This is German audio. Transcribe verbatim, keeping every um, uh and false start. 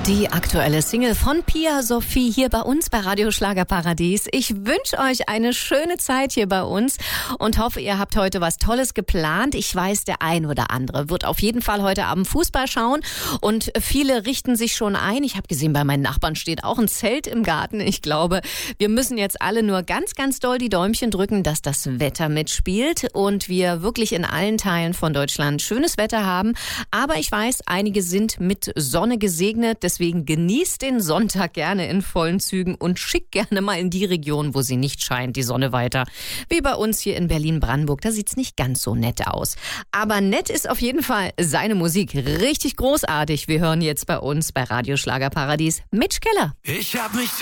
Die aktuelle Single von Pia Sophie hier bei uns bei Radio Schlagerparadies. Ich wünsche euch eine schöne Zeit hier bei uns und hoffe, ihr habt heute was Tolles geplant. Ich weiß, der ein oder andere wird auf jeden Fall heute Abend Fußball schauen und viele richten sich schon ein. Ich habe gesehen, bei meinen Nachbarn steht auch ein Zelt im Garten. Ich glaube, wir müssen jetzt alle nur ganz, ganz doll die Däumchen drücken, dass das Wetter mitspielt und wir wirklich in allen Teilen von Deutschland schönes Wetter haben. Aber ich weiß, einige sind mit Sonne gesegnet. Deswegen genießt den Sonntag gerne in vollen Zügen und schickt gerne mal in die Region, wo sie nicht scheint, die Sonne weiter. Wie bei uns hier in Berlin-Brandenburg, da sieht's nicht ganz so nett aus. Aber nett ist auf jeden Fall seine Musik. Richtig großartig. Wir hören jetzt bei uns bei Radio Schlagerparadies Mitch Keller. Ich hab mich